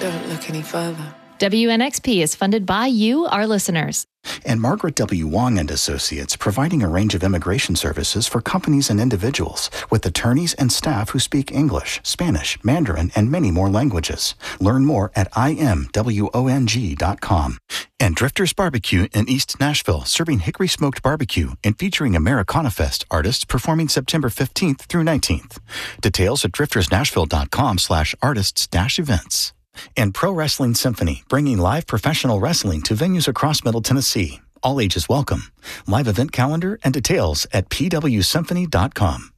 Don't look any further. WNXP is funded by you, our listeners. And Margaret W. Wong and Associates, providing a range of immigration services for companies and individuals with attorneys and staff who speak English, Spanish, Mandarin, and many more languages. Learn more at imwong.com. And Drifters Barbecue in East Nashville, serving hickory smoked barbecue and featuring Americana Fest artists performing September 15th through 19th. Details at driftersnashville.com/artists-events. And Pro Wrestling Symphony, bringing live professional wrestling to venues across Middle Tennessee. All ages welcome. Live event calendar and details at pwsymphony.com.